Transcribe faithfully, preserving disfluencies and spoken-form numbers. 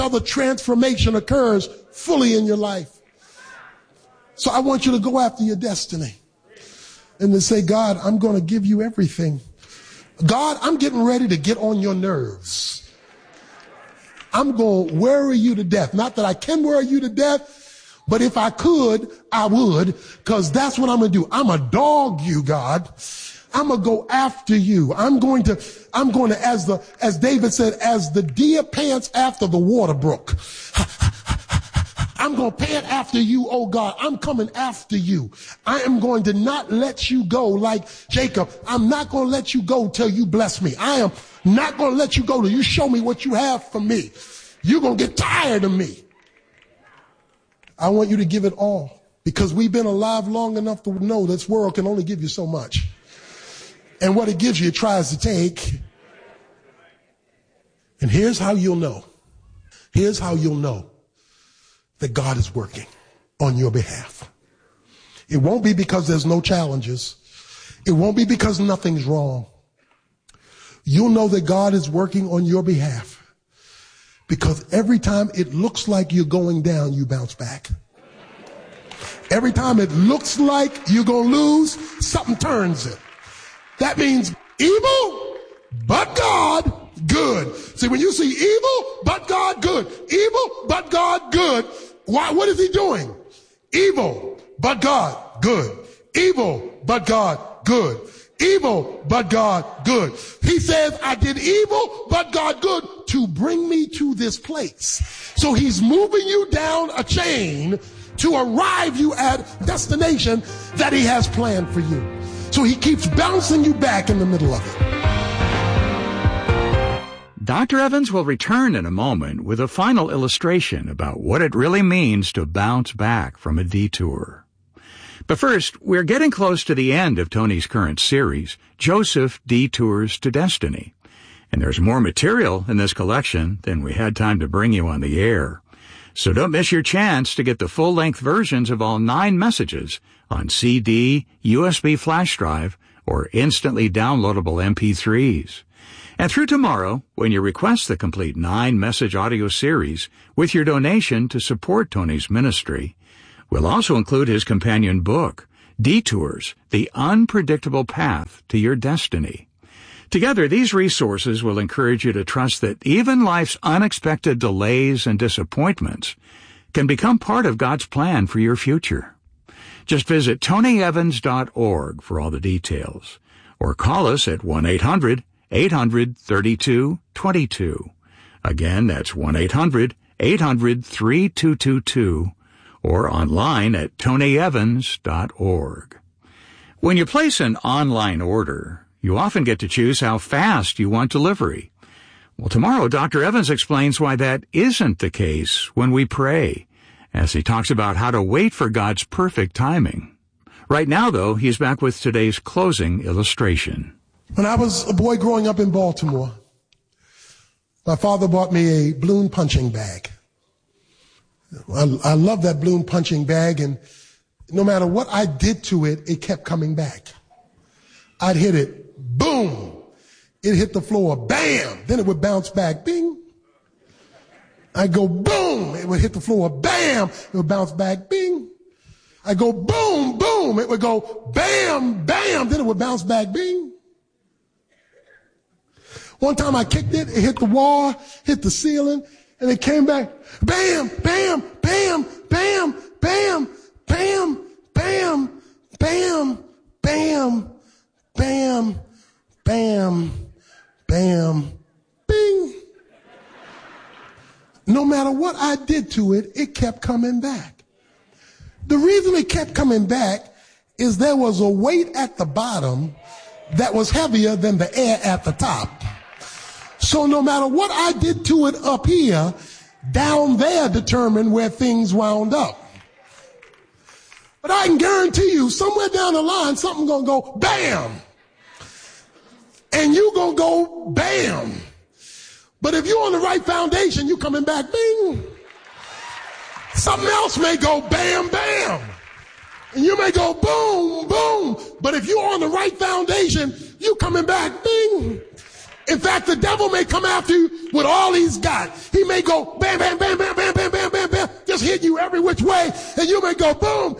how the transformation occurs fully in your life. So I want you to go after your destiny and to say, God, I'm going to give you everything. God, I'm getting ready to get on your nerves. I'm going to worry you to death. Not that I can worry you to death, but if I could, I would, because that's what I'm going to do. I'm going to dog you, God. I'm going to go after you. I'm going to, I'm going to, as the, as David said, as the deer pants after the water brook. I'm going to pant after you, oh God. I'm coming after you. I am going to not let you go like Jacob. I'm not going to let you go till you bless me. I am not going to let you go till you show me what you have for me. You're going to get tired of me. I want you to give it all, because we've been alive long enough to know this world can only give you so much. And what it gives you, it tries to take. And here's how you'll know. Here's how you'll know that God is working on your behalf. It won't be because there's no challenges. It won't be because nothing's wrong. You'll know that God is working on your behalf because every time it looks like you're going down, you bounce back. Every time it looks like you're going to lose, something turns it. That means evil, but God, good. See, when you see evil, but God, good. Evil, but God, good. Why? What is he doing? Evil, but God, good. Evil, but God, good. Evil, but God, good. He says, I did evil, but God, good, to bring me to this place. So he's moving you down a chain to arrive you at a destination that he has planned for you. So he keeps bouncing you back in the middle of it. Doctor Evans will return in a moment with a final illustration about what it really means to bounce back from a detour. But first, we're getting close to the end of Tony's current series, Joseph Detours to Destiny. And there's more material in this collection than we had time to bring you on the air. So don't miss your chance to get the full-length versions of all nine messages on C D, U S B flash drive, or instantly downloadable M P threes. And through tomorrow, when you request the complete nine-message audio series with your donation to support Tony's ministry, we'll also include his companion book, Detours, The Unpredictable Path to Your Destiny. Together, these resources will encourage you to trust that even life's unexpected delays and disappointments can become part of God's plan for your future. Just visit tony evans dot org for all the details, or call us at one eight hundred eight hundred thirty-two twenty-two. Again, that's one eight hundred eight hundred thirty-two twenty-two, or online at tony evans dot org. When you place an online order, you often get to choose how fast you want delivery. Well, tomorrow, Doctor Evans explains why that isn't the case when we pray, as he talks about how to wait for God's perfect timing. Right now, though, he's back with today's closing illustration. When I was a boy growing up in Baltimore, my father bought me a balloon punching bag. I, I love that balloon punching bag, and no matter what I did to it, it kept coming back. I'd hit it, boom. It hit the floor, bam. Then it would bounce back, bing. I'd go, boom. It would hit the floor, bam. It would bounce back, bing. I'd go, boom, boom. It would go, bam, bam. Then it would bounce back, bing. One time I kicked it, it hit the wall, hit the ceiling, and it came back, bam, bam, bam, bam, bam, bam, bam, bam, bam, bam, bam, bam, bing. No matter what I did to it, it kept coming back. The reason it kept coming back is there was a weight at the bottom that was heavier than the air at the top. So no matter what I did to it up here, down there determined where things wound up. But I can guarantee you, somewhere down the line, something's going to go bam. And you going to go bam. But if you're on the right foundation, you coming back bing. Something else may go bam, bam. And you may go boom, boom. But if you're on the right foundation, you coming back bing. In fact, the devil may come after you with all he's got. He may go bam, bam, bam, bam, bam, bam, bam, bam, bam, just hit you every which way, and you may go boom,